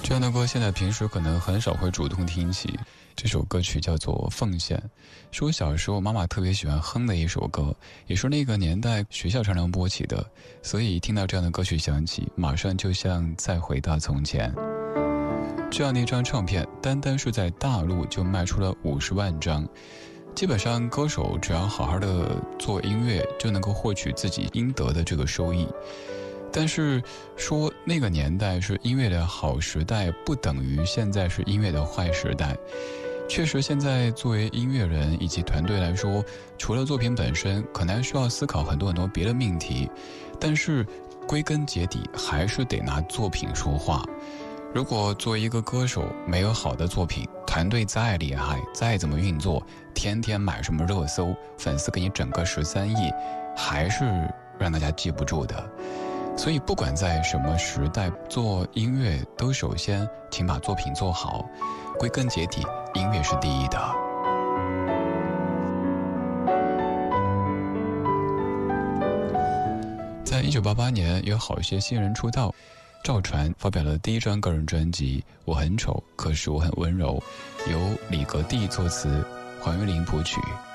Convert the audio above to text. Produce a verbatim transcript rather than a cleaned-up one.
这样的歌现在平时可能很少会主动听起。这首歌曲叫做《奉献》，是我小时候妈妈特别喜欢哼的一首歌，也是那个年代学校常常播起的，所以听到这样的歌曲响起，马上就像再回到从前。这样的一张唱片单单是在大陆就卖出了五十万张，基本上歌手只要好好的做音乐就能够获取自己应得的这个收益。但是说那个年代是音乐的好时代，不等于现在是音乐的坏时代。确实现在作为音乐人以及团队来说，除了作品本身，可能还需要思考很多很多别的命题，但是归根结底还是得拿作品说话。如果作为一个歌手没有好的作品，团队再厉害再怎么运作，天天买什么热搜，粉丝给你整个十三亿，还是让大家记不住的。所以不管在什么时代做音乐，都首先请把作品做好，归根结底音乐是第一的。在一九八八年有好些新人出道，赵传发表了第一张个人专辑《我很丑可是我很温柔》，由李格弟作词，黄韵玲谱曲。